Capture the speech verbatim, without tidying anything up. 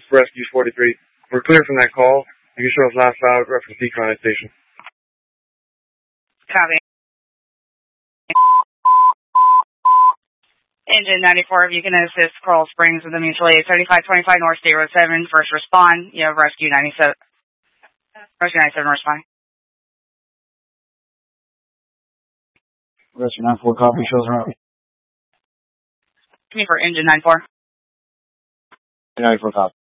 Rescue forty-three. We're clear from that call. You can show us last valid reference decon at station. Copy. Engine ninety-four, if you can assist Coral Springs with the mutual aid thirty-five twenty-five North State Road seven, first respond. You have Rescue ninety-seven. Rescue ninety-seven responding. Rescue ninety-four, copy, shows around. Me for Engine ninety-four. ninety-four, copy.